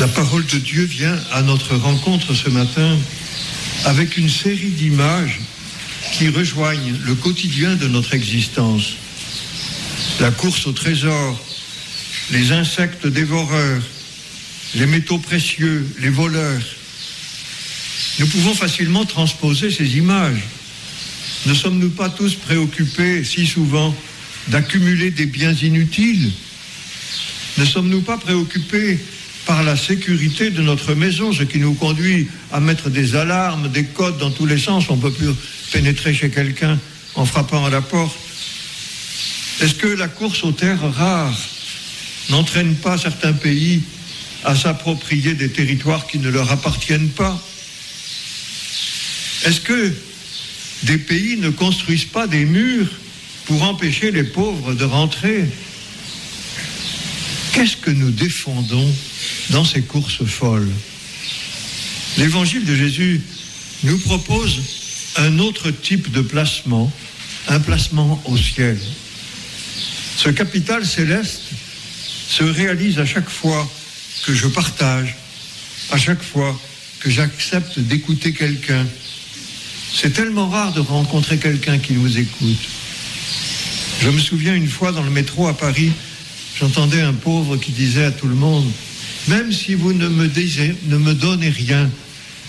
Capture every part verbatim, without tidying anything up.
La parole de Dieu vient à notre rencontre ce matin avec une série d'images qui rejoignent le quotidien de notre existence. La course au trésor, les insectes dévoreurs, les métaux précieux, les voleurs. Nous pouvons facilement transposer ces images. Ne sommes-nous pas tous préoccupés si souvent d'accumuler des biens inutiles ? Ne sommes-nous pas préoccupés par la sécurité de notre maison, ce qui nous conduit à mettre des alarmes, des codes dans tous les sens? On ne peut plus pénétrer chez quelqu'un en frappant à la porte. Est-ce que la course aux terres rares n'entraîne pas certains pays à s'approprier des territoires qui ne leur appartiennent pas? Est-ce que des pays ne construisent pas des murs pour empêcher les pauvres de rentrer? Qu'est-ce que nous défendons dans ces courses folles? L'évangile de Jésus nous propose un autre type de placement, un placement au ciel. Ce capital céleste se réalise à chaque fois que je partage, à chaque fois que j'accepte d'écouter quelqu'un. C'est tellement rare de rencontrer quelqu'un qui nous écoute. Je me souviens une fois dans le métro à Paris, j'entendais un pauvre qui disait à tout le monde: « Même si vous ne me, disiez, ne me donnez rien, parlez-moi. »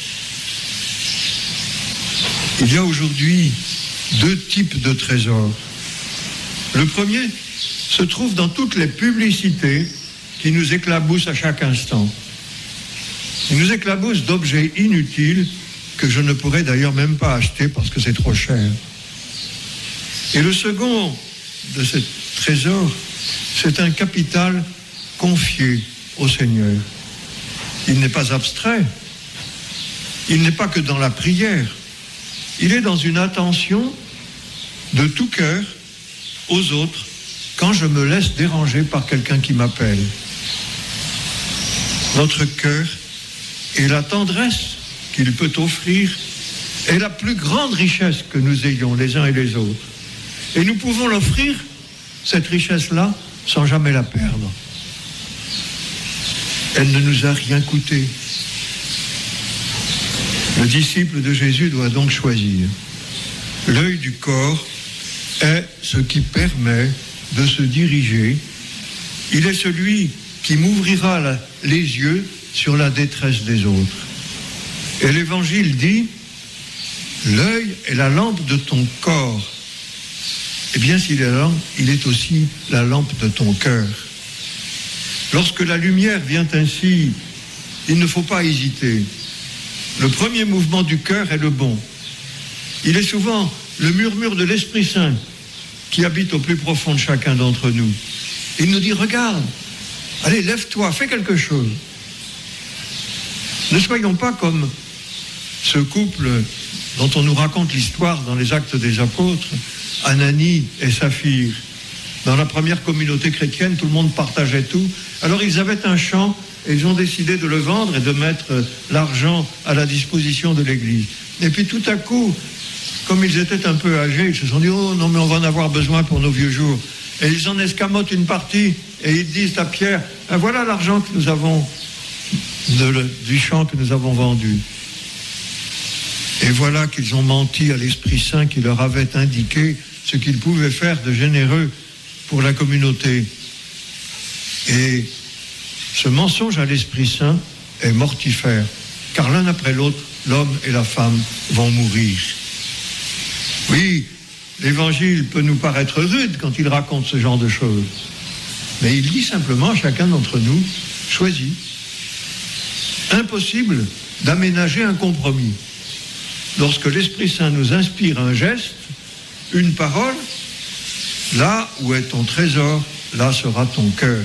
Il y a aujourd'hui deux types de trésors. Le premier se trouve dans toutes les publicités qui nous éclaboussent à chaque instant. Ils nous éclaboussent d'objets inutiles que je ne pourrais d'ailleurs même pas acheter parce que c'est trop cher. Et le second de ces trésors, c'est un capital confié au Seigneur. Il n'est pas abstrait, il n'est pas que dans la prière, il est dans une attention de tout cœur aux autres quand je me laisse déranger par quelqu'un qui m'appelle. Notre cœur et la tendresse qu'il peut offrir est la plus grande richesse que nous ayons les uns et les autres. Et nous pouvons l'offrir, cette richesse-là, sans jamais la perdre. Elle ne nous a rien coûté. Le disciple de Jésus doit donc choisir. L'œil du corps est ce qui permet de se diriger. Il est celui qui m'ouvrira la, les yeux sur la détresse des autres. Et l'Évangile dit, l'œil est la lampe de ton corps. Eh bien, s'il est la lampe, il est aussi la lampe de ton cœur. Lorsque la lumière vient ainsi, il ne faut pas hésiter. Le premier mouvement du cœur est le bon. Il est souvent le murmure de l'Esprit Saint qui habite au plus profond de chacun d'entre nous. Il nous dit, regarde, allez, lève-toi, fais quelque chose. Ne soyons pas comme ce couple dont on nous raconte l'histoire dans les Actes des Apôtres, Ananie et Saphir. Dans la première communauté chrétienne, tout le monde partageait tout. Alors ils avaient un champ et ils ont décidé de le vendre et de mettre l'argent à la disposition de l'Église. Et puis tout à coup, comme ils étaient un peu âgés, ils se sont dit « Oh non, mais on va en avoir besoin pour nos vieux jours ». Et ils en escamotent une partie et ils disent à Pierre ah, « Voilà l'argent que nous avons de le, du champ que nous avons vendu ». Et voilà qu'ils ont menti à l'Esprit Saint qui leur avait indiqué ce qu'ils pouvaient faire de généreux pour la communauté. Et ce mensonge à l'Esprit Saint est mortifère, car l'un après l'autre, l'homme et la femme vont mourir. Oui, l'Évangile peut nous paraître rude quand il raconte ce genre de choses, mais il dit simplement à chacun d'entre nous, choisis. Impossible d'aménager un compromis. Lorsque l'Esprit Saint nous inspire un geste, une parole, là où est ton trésor, là sera ton cœur.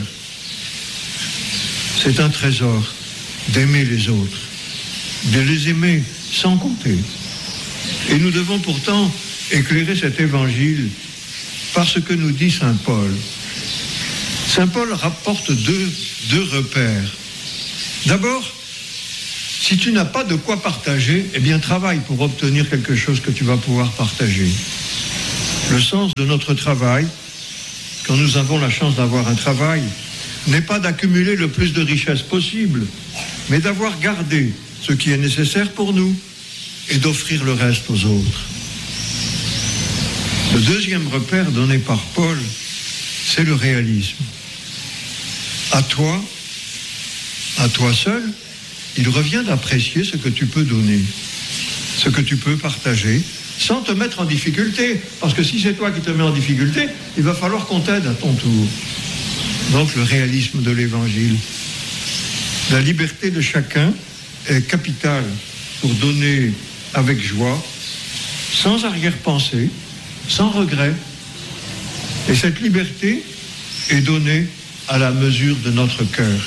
C'est un trésor d'aimer les autres, de les aimer sans compter. Et nous devons pourtant éclairer cet évangile par ce que nous dit saint Paul. Saint Paul rapporte deux, deux repères. D'abord, si tu n'as pas de quoi partager, eh bien travaille pour obtenir quelque chose que tu vas pouvoir partager. Le sens de notre travail, quand nous avons la chance d'avoir un travail, n'est pas d'accumuler le plus de richesses possible, mais d'avoir gardé ce qui est nécessaire pour nous et d'offrir le reste aux autres. Le deuxième repère donné par Paul, c'est le réalisme. À toi, à toi seul, il revient d'apprécier ce que tu peux donner, ce que tu peux partager, sans te mettre en difficulté. Parce que si c'est toi qui te mets en difficulté, il va falloir qu'on t'aide à ton tour. Donc le réalisme de l'Évangile. La liberté de chacun est capitale pour donner avec joie, sans arrière-pensée, sans regret. Et cette liberté est donnée à la mesure de notre cœur.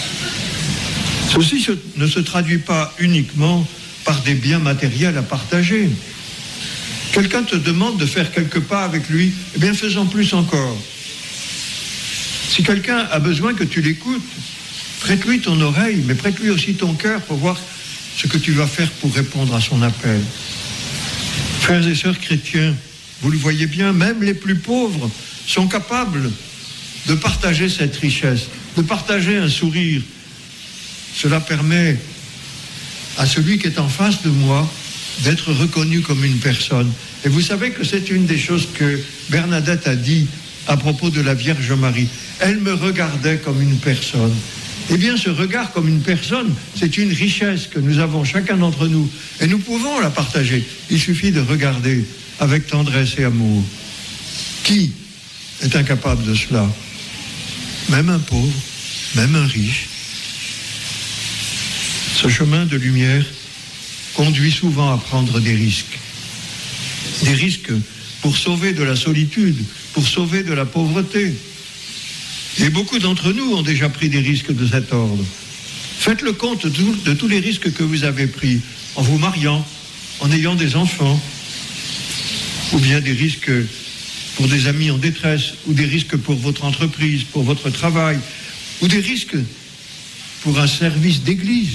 Ceci ne se traduit pas uniquement par des biens matériels à partager. Quelqu'un te demande de faire quelques pas avec lui, eh bien faisons plus encore. Si quelqu'un a besoin que tu l'écoutes, prête-lui ton oreille, mais prête-lui aussi ton cœur pour voir ce que tu vas faire pour répondre à son appel. Frères et sœurs chrétiens, vous le voyez bien, même les plus pauvres sont capables de partager cette richesse, de partager un sourire. Cela permet à celui qui est en face de moi d'être reconnu comme une personne. Et vous savez que c'est une des choses que Bernadette a dit à propos de la Vierge Marie. Elle me regardait comme une personne. Eh bien, ce regard comme une personne, c'est une richesse que nous avons chacun d'entre nous. Et nous pouvons la partager. Il suffit de regarder avec tendresse et amour. Qui est incapable de cela? Même un pauvre, même un riche. Ce chemin de lumière conduit souvent à prendre des risques. Des risques pour sauver de la solitude, pour sauver de la pauvreté. Et beaucoup d'entre nous ont déjà pris des risques de cet ordre. Faites le compte de, tout, de tous les risques que vous avez pris en vous mariant, en ayant des enfants, ou bien des risques pour des amis en détresse, ou des risques pour votre entreprise, pour votre travail, ou des risques pour un service d'église.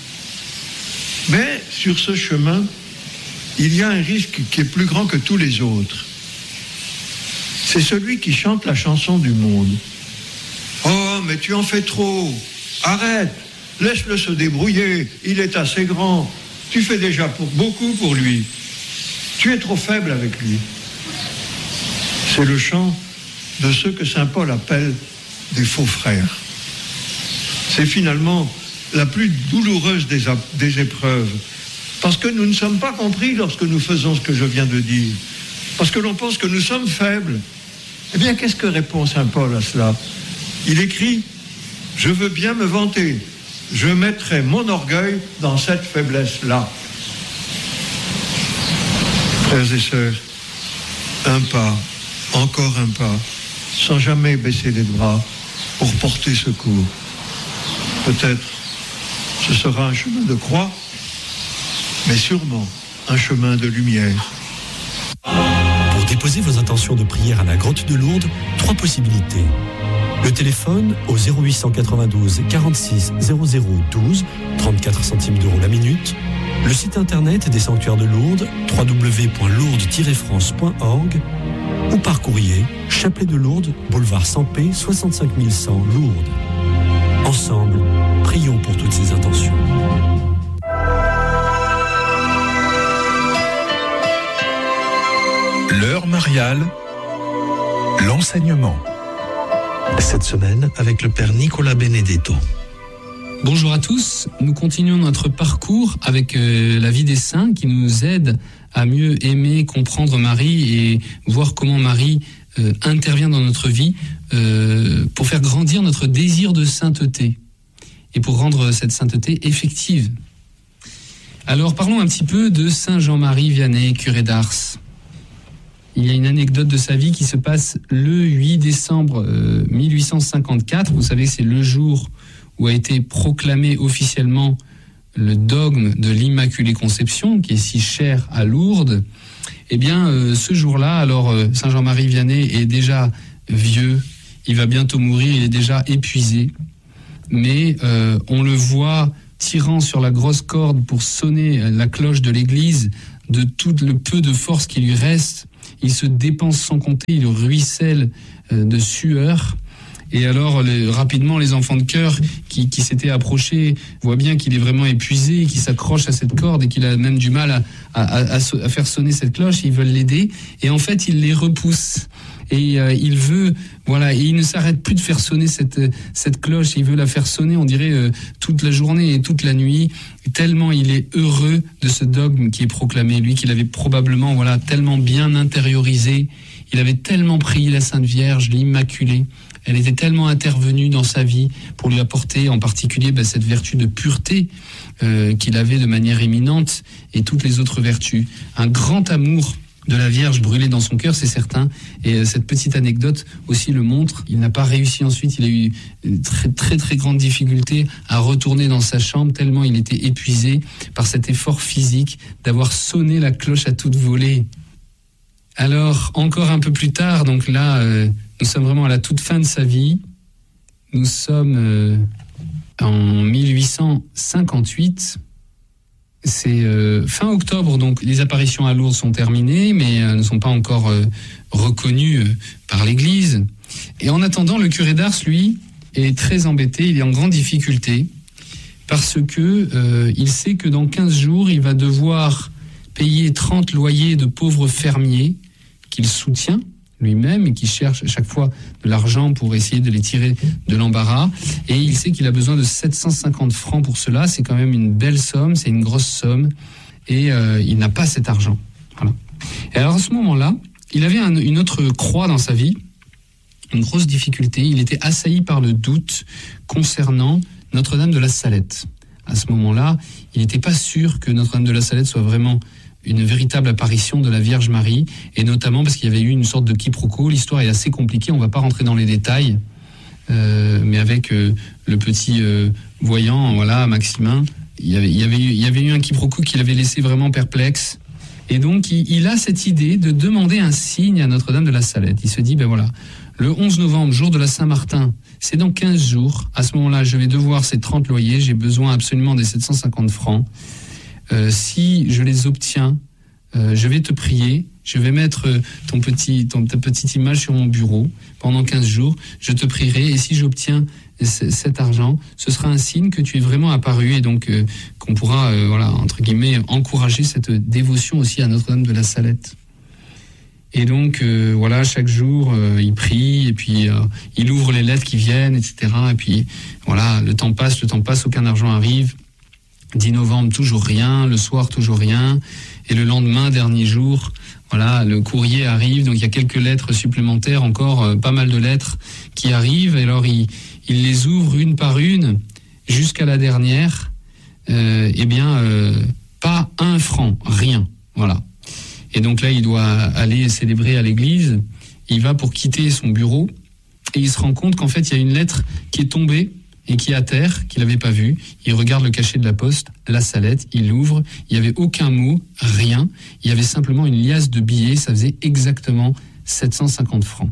Mais sur ce chemin, il y a un risque qui est plus grand que tous les autres. C'est celui qui chante la chanson du monde. Oh, mais tu en fais trop. Arrête. Laisse-le se débrouiller. Il est assez grand. Tu fais déjà pour beaucoup pour lui. Tu es trop faible avec lui. C'est le chant de ceux que saint Paul appelle des faux frères. C'est finalement la plus douloureuse des, des épreuves. Parce que nous ne sommes pas compris lorsque nous faisons ce que je viens de dire. Parce que l'on pense que nous sommes faibles. Eh bien, qu'est-ce que répond saint Paul à cela? Il écrit « Je veux bien me vanter. Je mettrai mon orgueil dans cette faiblesse-là. » Frères et sœurs, un pas, encore un pas, sans jamais baisser les bras pour porter secours. Peut-être ce sera un chemin de croix, mais sûrement un chemin de lumière. Pour déposer vos intentions de prière à la grotte de Lourdes, trois possibilités. Le téléphone au zéro huit cent quatre-vingt-douze quarante-six zéro zéro douze, trente-quatre centimes d'euros la minute. Le site internet des sanctuaires de Lourdes, w w w point lourdes tiret france point org, ou par courrier, Chapelet de Lourdes, boulevard Sampé, soixante-cinq mille cent Lourdes. Ensemble, prions pour toutes ces intentions. L'heure mariale, l'enseignement. Cette semaine avec le Père Nicolas Benedetto. Bonjour à tous, nous continuons notre parcours avec euh, la vie des saints qui nous aide à mieux aimer, comprendre Marie et voir comment Marie euh, intervient dans notre vie euh, pour faire grandir notre désir de sainteté et pour rendre cette sainteté effective. Alors parlons un petit peu de Saint Jean-Marie Vianney, curé d'Ars. Il y a une anecdote de sa vie qui se passe le huit décembre euh, mille huit cent cinquante-quatre. Vous savez, c'est le jour où a été proclamé officiellement le dogme de l'Immaculée Conception, qui est si cher à Lourdes. Eh bien, euh, ce jour-là, alors euh, Saint Jean-Marie Vianney est déjà vieux, il va bientôt mourir, il est déjà épuisé. Mais euh, on le voit tirant sur la grosse corde pour sonner la cloche de l'église de tout le peu de force qui lui reste. Il se dépense sans compter, il ruisselle de sueur. Et alors, les, rapidement, les enfants de chœur qui, qui s'étaient approchés voient bien qu'il est vraiment épuisé, qu'il s'accroche à cette corde et qu'il a même du mal à, à, à, à faire sonner cette cloche. Ils veulent l'aider. Et en fait, il les repousse. Et euh, il veut, voilà, et il ne s'arrête plus de faire sonner cette cette cloche. Il veut la faire sonner, on dirait, euh, toute la journée et toute la nuit. Tellement il est heureux de ce dogme qui est proclamé, lui qu'il avait probablement, voilà, tellement bien intériorisé. Il avait tellement prié la Sainte Vierge, l'Immaculée. Elle était tellement intervenue dans sa vie pour lui apporter, en particulier, ben, cette vertu de pureté euh, qu'il avait de manière éminente et toutes les autres vertus. Un grand amour de la Vierge brûlée dans son cœur, c'est certain. Et euh, cette petite anecdote aussi le montre. Il n'a pas réussi ensuite. Il a eu une très très très grande difficulté à retourner dans sa chambre tellement il était épuisé par cet effort physique d'avoir sonné la cloche à toute volée. Alors, encore un peu plus tard, donc là, euh, nous sommes vraiment à la toute fin de sa vie. Nous sommes euh, en mille huit cent cinquante-huit. C'est euh, fin octobre, donc les apparitions à Lourdes sont terminées, mais euh, ne sont pas encore euh, reconnues euh, par l'Église. Et en attendant, le curé d'Ars, lui, est très embêté, il est en grande difficulté, parce que euh, il sait que dans quinze jours, il va devoir payer trente loyers de pauvres fermiers qu'il soutient lui-même et qui cherche à chaque fois de l'argent pour essayer de les tirer de l'embarras. Et il sait qu'il a besoin de sept cent cinquante francs pour cela. C'est quand même une belle somme, c'est une grosse somme. Et euh, il n'a pas cet argent. Voilà. Et alors à ce moment-là, il avait un, une autre croix dans sa vie, une grosse difficulté. Il était assailli par le doute concernant Notre-Dame de la Salette. À ce moment-là, il n'était pas sûr que Notre-Dame de la Salette soit vraiment une véritable apparition de la Vierge Marie, et notamment parce qu'il y avait eu une sorte de quiproquo. L'histoire est assez compliquée, on ne va pas rentrer dans les détails, euh, mais avec euh, le petit euh, voyant, voilà, Maximin, il y avait, il y avait eu, il y avait eu un quiproquo qui l'avait laissé vraiment perplexe, et donc il, il a cette idée de demander un signe à Notre-Dame de la Salette. Il se dit, ben voilà, le onze novembre, jour de la Saint-Martin, c'est dans quinze jours, à ce moment-là, je vais devoir ces trente loyers, j'ai besoin absolument des sept cent cinquante francs. Euh, si je les obtiens, euh, je vais te prier, je vais mettre ton petit, ton, ta petite image sur mon bureau pendant quinze jours, je te prierai, et si j'obtiens c- cet argent, ce sera un signe que tu es vraiment apparu, et donc euh, qu'on pourra, euh, voilà, entre guillemets, encourager cette dévotion aussi à Notre-Dame de la Salette. Et donc, euh, voilà, chaque jour, euh, il prie, et puis euh, il ouvre les lettres qui viennent, et cetera. Et puis, voilà, le temps passe, le temps passe, aucun argent arrive. dix novembre, toujours rien. Le soir, toujours rien. Et le lendemain, dernier jour, voilà, le courrier arrive. Donc, il y a quelques lettres supplémentaires, encore euh, pas mal de lettres qui arrivent. Et alors, il, il les ouvre une par une jusqu'à la dernière. Euh, eh bien, euh, pas un franc, rien. Voilà. Et donc là, il doit aller célébrer à l'église. Il va pour quitter son bureau et il se rend compte qu'en fait, il y a une lettre qui est tombée et qui est à terre, qu'il n'avait pas vue. Il regarde le cachet de la poste, la Salette, il l'ouvre. Il n'y avait aucun mot, rien. Il y avait simplement une liasse de billets. Ça faisait exactement sept cent cinquante francs.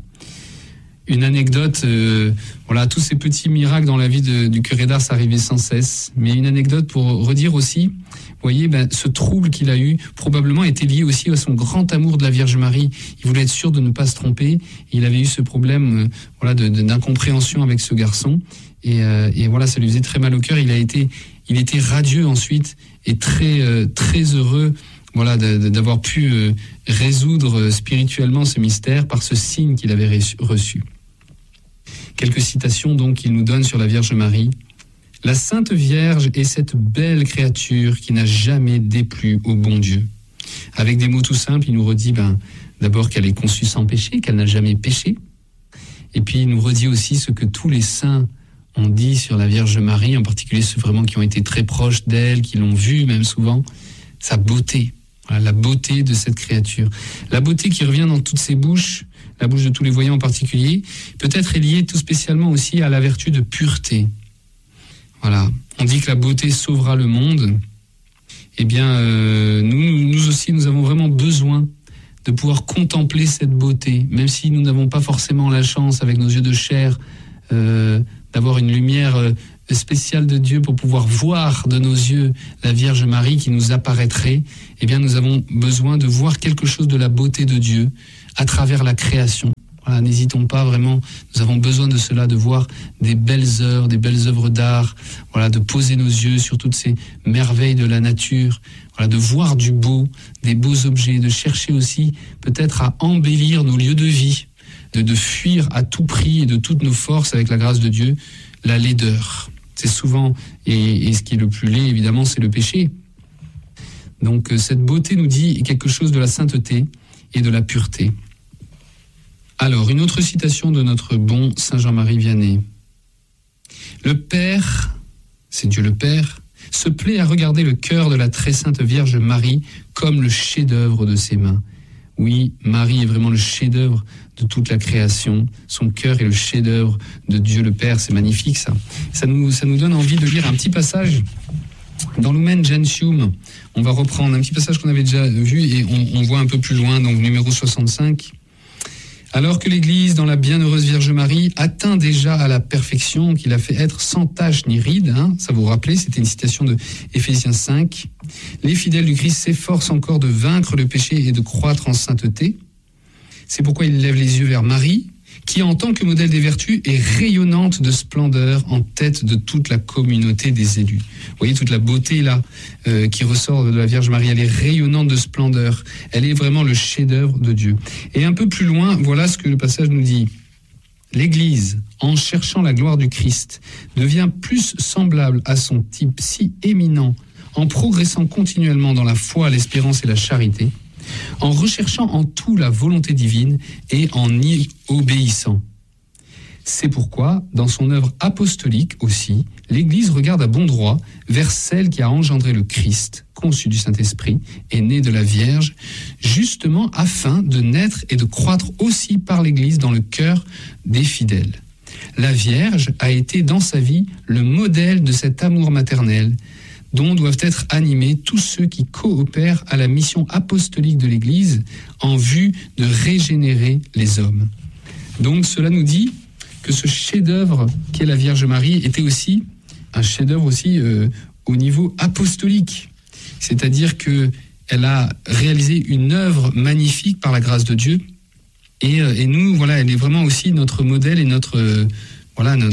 Une anecdote, euh, voilà, tous ces petits miracles dans la vie de, du curé d'Ars arrivaient sans cesse. Mais une anecdote pour redire aussi, vous voyez, ben, ce trouble qu'il a eu probablement était lié aussi à son grand amour de la Vierge Marie. Il voulait être sûr de ne pas se tromper. Il avait eu ce problème, euh, voilà, de, de, d'incompréhension avec ce garçon. Et, euh, et voilà, ça lui faisait très mal au cœur. Il a été, il était radieux ensuite et très, euh, très heureux. Voilà, de, de, d'avoir pu euh, résoudre spirituellement ce mystère par ce signe qu'il avait reçu. Quelques citations donc qu'il nous donne sur la Vierge Marie. La Sainte Vierge est cette belle créature qui n'a jamais déplu au bon Dieu. Avec des mots tout simples, il nous redit ben, d'abord qu'elle est conçue sans péché, qu'elle n'a jamais péché. Et puis il nous redit aussi ce que tous les saints ont dit sur la Vierge Marie, en particulier ceux vraiment qui ont été très proches d'elle, qui l'ont vue même souvent, sa beauté. Voilà, la beauté de cette créature. La beauté qui revient dans toutes ses bouches, la bouche de tous les voyants en particulier, peut-être est liée tout spécialement aussi à la vertu de pureté. Voilà, on dit que la beauté sauvera le monde. Eh bien, euh, nous, nous aussi, nous avons vraiment besoin de pouvoir contempler cette beauté, même si nous n'avons pas forcément la chance, avec nos yeux de chair, euh, d'avoir une lumière euh, spéciale de Dieu pour pouvoir voir de nos yeux la Vierge Marie qui nous apparaîtrait. Eh bien, nous avons besoin de voir quelque chose de la beauté de Dieu à travers la création. Voilà, n'hésitons pas vraiment, nous avons besoin de cela, de voir des belles œuvres, des belles œuvres d'art, voilà, de poser nos yeux sur toutes ces merveilles de la nature, voilà, de voir du beau, des beaux objets, de chercher aussi peut-être à embellir nos lieux de vie, de, de fuir à tout prix et de toutes nos forces avec la grâce de Dieu, la laideur. C'est souvent, et, et ce qui est le plus laid évidemment, c'est le péché. Donc cette beauté nous dit quelque chose de la sainteté et de la pureté. Alors, une autre citation de notre bon Saint Jean-Marie Vianney. Le Père, c'est Dieu le Père, se plaît à regarder le cœur de la très sainte Vierge Marie comme le chef-d'œuvre de ses mains. Oui, Marie est vraiment le chef-d'œuvre de toute la création. Son cœur est le chef-d'œuvre de Dieu le Père. C'est magnifique, ça. Ça nous, ça nous donne envie de lire un petit passage dans Lumen Gentium. On va reprendre un petit passage qu'on avait déjà vu et on, on voit un peu plus loin, donc numéro soixante-cinq. Alors que l'Église, dans la bienheureuse Vierge Marie, atteint déjà à la perfection qu'il a fait être sans tache ni ride, hein, ça vous rappelez, c'était une citation de Éphésiens cinq, les fidèles du Christ s'efforcent encore de vaincre le péché et de croître en sainteté. C'est pourquoi ils lèvent les yeux vers Marie, qui en tant que modèle des vertus est rayonnante de splendeur en tête de toute la communauté des élus. Vous voyez toute la beauté là euh, qui ressort de la Vierge Marie, elle est rayonnante de splendeur, elle est vraiment le chef-d'œuvre de Dieu. Et un peu plus loin, voilà ce que le passage nous dit. L'Église, en cherchant la gloire du Christ, devient plus semblable à son type si éminent, en progressant continuellement dans la foi, l'espérance et la charité, en recherchant en tout la volonté divine et en y obéissant. C'est pourquoi, dans son œuvre apostolique aussi, l'Église regarde à bon droit vers celle qui a engendré le Christ, conçu du Saint-Esprit et né de la Vierge, justement afin de naître et de croître aussi par l'Église dans le cœur des fidèles. La Vierge a été dans sa vie le modèle de cet amour maternel, dont doivent être animés tous ceux qui coopèrent à la mission apostolique de l'Église en vue de régénérer les hommes. Donc cela nous dit que ce chef-d'œuvre qu'est la Vierge Marie était aussi un chef-d'œuvre aussi euh, au niveau apostolique, c'est-à-dire que elle a réalisé une œuvre magnifique par la grâce de Dieu et, euh, et nous voilà, elle est vraiment aussi notre modèle et notre euh, voilà notre,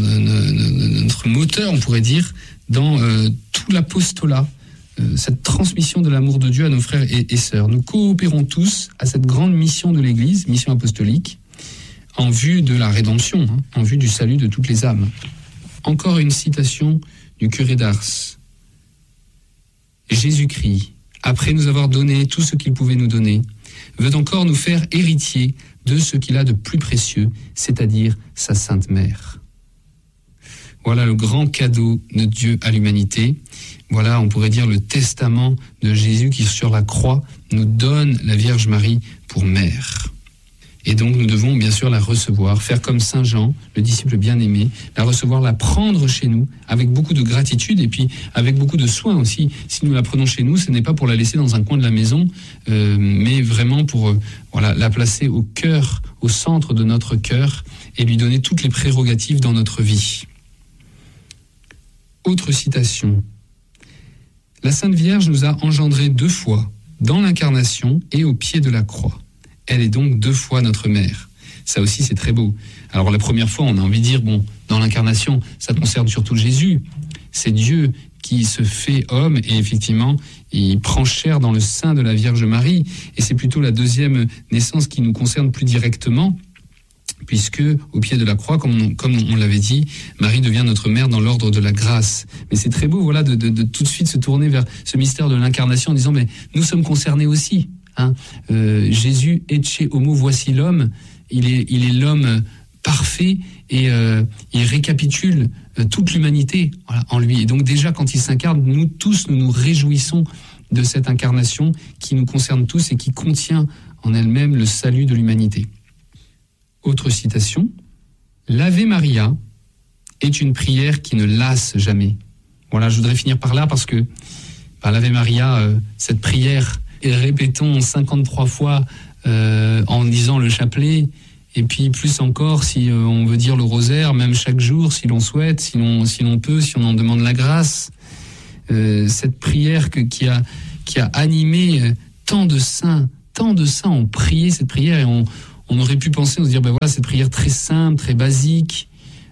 notre moteur, on pourrait dire, dans euh, tout l'apostolat, euh, cette transmission de l'amour de Dieu à nos frères et, et sœurs. Nous coopérons tous à cette grande mission de l'Église, mission apostolique, en vue de la rédemption, hein, en vue du salut de toutes les âmes. Encore une citation du curé d'Ars. Jésus-Christ, après nous avoir donné tout ce qu'il pouvait nous donner, veut encore nous faire héritiers de ce qu'il a de plus précieux, c'est-à-dire sa Sainte Mère. Voilà le grand cadeau de Dieu à l'humanité. Voilà, on pourrait dire, le testament de Jésus qui, sur la croix, nous donne la Vierge Marie pour mère. Et donc, nous devons bien sûr la recevoir, faire comme Saint Jean, le disciple bien-aimé, la recevoir, la prendre chez nous, avec beaucoup de gratitude et puis avec beaucoup de soin aussi. Si nous la prenons chez nous, ce n'est pas pour la laisser dans un coin de la maison, euh, mais vraiment pour euh, voilà, la placer au cœur, au centre de notre cœur et lui donner toutes les prérogatives dans notre vie. Autre citation. La Sainte Vierge nous a engendrés deux fois, dans l'incarnation et au pied de la croix. Elle est donc deux fois notre mère. Ça aussi, c'est très beau. Alors la première fois, on a envie de dire, bon, dans l'incarnation, ça concerne surtout Jésus. C'est Dieu qui se fait homme et effectivement, il prend chair dans le sein de la Vierge Marie. Et c'est plutôt la deuxième naissance qui nous concerne plus directement, puisque au pied de la croix, comme on, comme on l'avait dit, Marie devient notre mère dans l'ordre de la grâce. Mais c'est très beau, voilà, de, de, de tout de suite se tourner vers ce mystère de l'incarnation en disant, mais nous sommes concernés aussi. Hein. Euh, Jésus, ecce homo, voici l'homme. Il est, il est l'homme parfait et euh, il récapitule euh, toute l'humanité voilà, en lui. Et donc déjà, quand il s'incarne, nous tous, nous nous réjouissons de cette incarnation qui nous concerne tous et qui contient en elle-même le salut de l'humanité. Autre citation, l'Ave Maria est une prière qui ne lasse jamais. Voilà, je voudrais finir par là parce que par l'Ave Maria, euh, cette prière, et répétons cinquante-trois fois euh, en disant le chapelet, et puis plus encore si euh, on veut dire le rosaire, même chaque jour, si l'on souhaite, si l'on, si l'on peut, si on en demande la grâce. Euh, cette prière que, qui, a, qui a animé euh, tant de saints, tant de saints ont prié cette prière et ont on aurait pu penser, on se dire, ben voilà, cette prière très simple, très basique,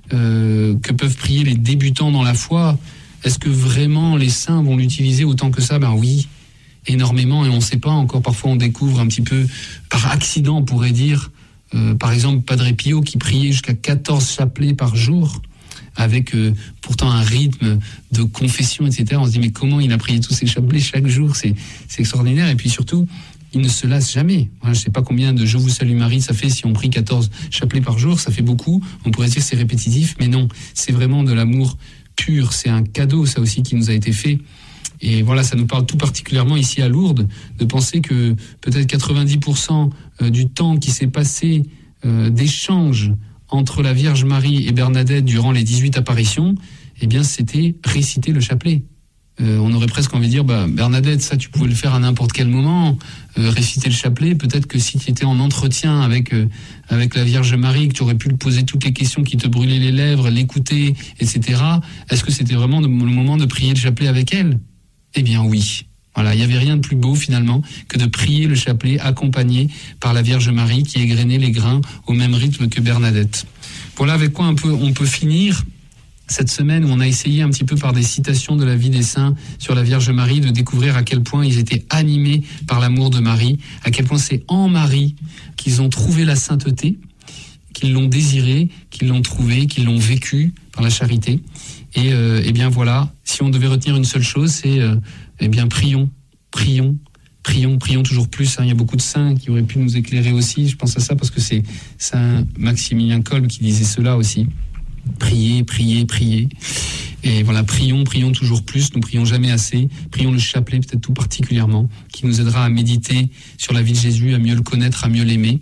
euh, que peuvent prier les débutants dans la foi. Est-ce que vraiment les saints vont l'utiliser autant que ça? Ben oui, énormément, et on ne sait pas encore. Parfois, on découvre un petit peu par accident, on pourrait dire. Euh, par exemple, Padre Pio qui priait jusqu'à quatorze chapelets par jour, avec euh, pourtant un rythme de confession, et cetera. On se dit, mais comment il a prié tous ces chapelets chaque jour? C'est, c'est extraordinaire. Et puis surtout, il ne se lasse jamais. Voilà, je ne sais pas combien de Je vous salue Marie ça fait si on prie quatorze chapelets par jour, ça fait beaucoup. On pourrait dire que c'est répétitif, mais non, c'est vraiment de l'amour pur. C'est un cadeau, ça aussi, qui nous a été fait. Et voilà, ça nous parle tout particulièrement ici à Lourdes, de penser que peut-être quatre-vingt-dix pour cent du temps qui s'est passé euh, d'échange entre la Vierge Marie et Bernadette durant les dix-huit apparitions, eh bien, c'était réciter le chapelet. Euh, on aurait presque envie de dire, bah, Bernadette, ça, tu pouvais le faire à n'importe quel moment, euh, réciter le chapelet. Peut-être que si tu étais en entretien avec euh, avec la Vierge Marie, que tu aurais pu lui poser toutes les questions qui te brûlaient les lèvres, l'écouter, et cetera. Est-ce que c'était vraiment le moment de prier le chapelet avec elle? Eh bien, oui. Voilà, il n'y avait rien de plus beau finalement que de prier le chapelet accompagné par la Vierge Marie qui égrenait les grains au même rythme que Bernadette. Voilà avec quoi un peu on peut finir cette semaine où on a essayé un petit peu par des citations de la vie des saints sur la Vierge Marie de découvrir à quel point ils étaient animés par l'amour de Marie, à quel point c'est en Marie qu'ils ont trouvé la sainteté, qu'ils l'ont désirée, qu'ils l'ont trouvée, qu'ils l'ont vécue par la charité. Et euh, eh bien voilà, si on devait retenir une seule chose, c'est euh, eh bien prions, prions, prions, prions toujours plus. Hein. Il y a beaucoup de saints qui auraient pu nous éclairer aussi. Je pense à ça parce que c'est Saint Maximilien Kolbe qui disait cela aussi. Priez, priez, priez. Et voilà, prions, prions toujours plus. Nous prions jamais assez. Prions le chapelet peut-être tout particulièrement, qui nous aidera à méditer sur la vie de Jésus, à mieux le connaître, à mieux l'aimer,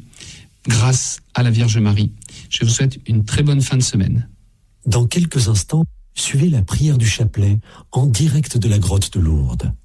grâce à la Vierge Marie. Je vous souhaite une très bonne fin de semaine. Dans quelques instants, suivez la prière du chapelet en direct de la grotte de Lourdes.